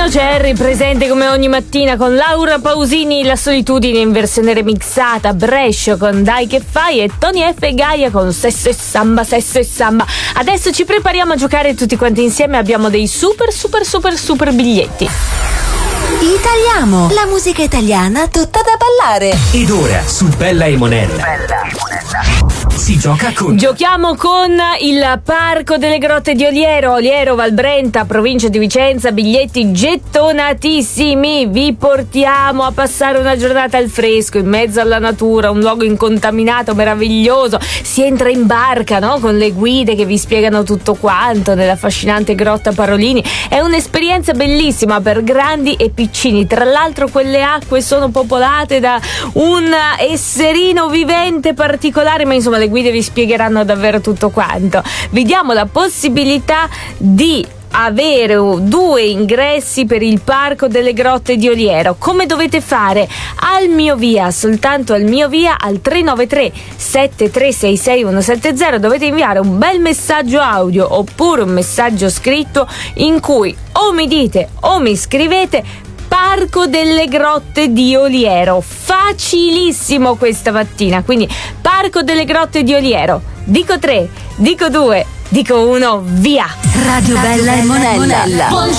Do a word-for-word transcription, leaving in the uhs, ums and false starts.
Cherry presente come ogni mattina con Laura Pausini, La solitudine in versione remixata, Brescia con Dai che fai e Tony F e Gaia con Sesso e Samba, Sesso e Samba. Adesso ci prepariamo a giocare tutti quanti insieme, abbiamo dei super super super super biglietti. Italiamo, la musica italiana tutta da ballare. Ed ora su Bella e Monella, Bella e Monella si gioca con Giochiamo con il Parco delle Grotte di Oliero, Oliero, Valbrenta, provincia di Vicenza, biglietti gettonatissimi. Vi portiamo a passare una giornata al fresco, in mezzo alla natura, un luogo incontaminato, meraviglioso. Si entra in barca, no? Con le guide che vi spiegano tutto quanto nell'affascinante grotta Parolini. È un'esperienza bellissima per grandi e piccini. Tra l'altro quelle acque sono popolate da un esserino vivente particolare, ma insomma le guide vi spiegheranno davvero tutto quanto. Vi diamo la possibilità di avere due ingressi per il Parco delle Grotte di Oliero. Come dovete fare? Al mio via, soltanto al mio via, al tre nove tre sette tre sei sei uno sette zero dovete inviare un bel messaggio audio oppure un messaggio scritto in cui o mi dite o mi scrivete Parco delle Grotte di Oliero. Facilissimo questa mattina, quindi Parco delle Grotte di Oliero. Dico tre, dico due, dico uno, via! Radio Bella e Monella.